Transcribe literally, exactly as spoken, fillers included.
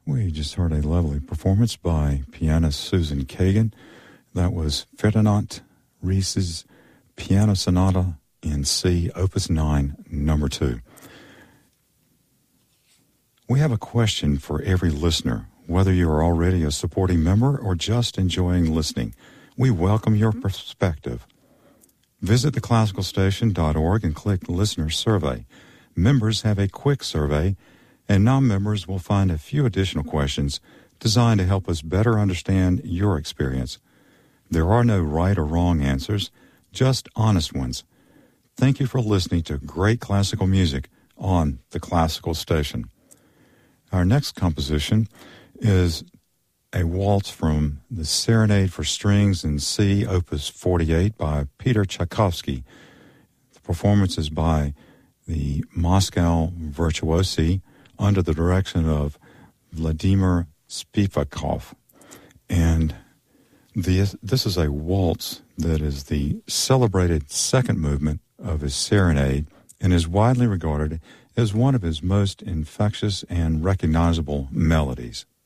We just heard a lovely performance by pianist Susan Kagan. That was Ferdinand Ries's Piano Sonata in C, Opus nine, number two. We have a question for every listener, whether you are already a supporting member or just enjoying listening. We welcome your perspective. Visit the classical station dot org and click Listener Survey. Members have a quick survey, and non-members will find a few additional questions designed to help us better understand your experience. There are no right or wrong answers, just honest ones. Thank you for listening to great classical music on the Classical Station. Our next composition is a waltz from the Serenade for Strings in C, Opus forty-eight by Peter Tchaikovsky. The performance is by the Moscow Virtuosi under the direction of Vladimir Spivakov. And this, this is a waltz that is the celebrated second movement of his Serenade and is widely regarded as one of his most infectious and recognizable melodies.